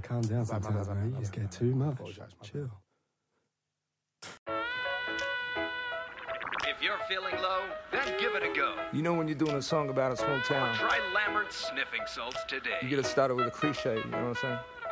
calm down sometimes, man. You just get too much. Chill. If you're feeling low, then give it a go. You know when you're doing a song about a small town, Try Lambert's Sniffing Salts today. you gotta start it with a cliche, you know what I'm saying?